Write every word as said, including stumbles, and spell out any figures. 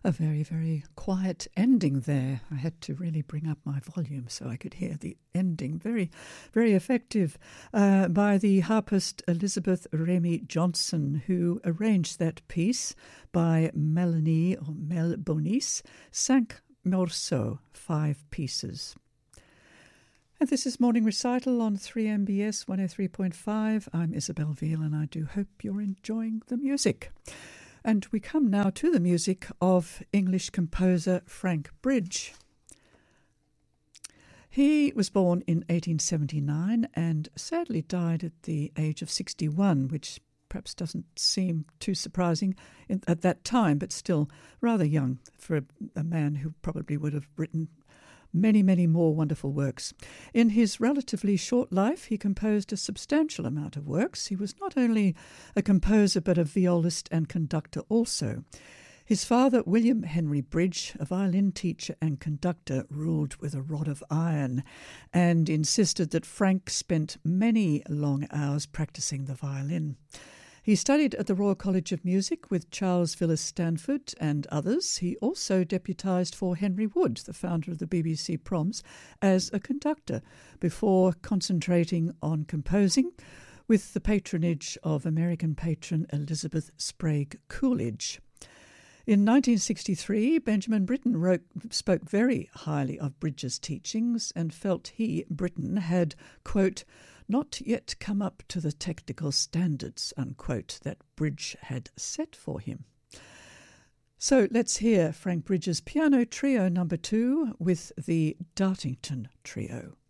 A very, very quiet ending there. I had to really bring up my volume so I could hear the ending. Very, very effective uh, by the harpist Elizabeth Remy Johnson, who arranged that piece by Melanie or Mel Bonis, Cinq Morceaux, five pieces. And this is Morning Recital on three M B S one oh three point five. I'm Isabel Veal and I do hope you're enjoying the music. And we come now to the music of English composer Frank Bridge. He was born in eighteen seventy-nine and sadly died at the age of sixty-one, which perhaps doesn't seem too surprising in, at that time, but still rather young for a, a man who probably would have written many, many more wonderful works. In his relatively short life, he composed a substantial amount of works. He was not only a composer, but a violist and conductor also. His father, William Henry Bridge, a violin teacher and conductor, ruled with a rod of iron and insisted that Frank spent many long hours practicing the violin. He studied at the Royal College of Music with Charles Villiers Stanford and others. He also deputised for Henry Wood, the founder of the B B C Proms, as a conductor before concentrating on composing with the patronage of American patron Elizabeth Sprague Coolidge. In nineteen sixty-three, Benjamin Britten wrote, spoke very highly of Bridge's teachings and felt he, Britten, had, quote, not yet come up to the technical standards, unquote, that Bridge had set for him. So let's hear Frank Bridge's piano trio number two with the Dartington Trio.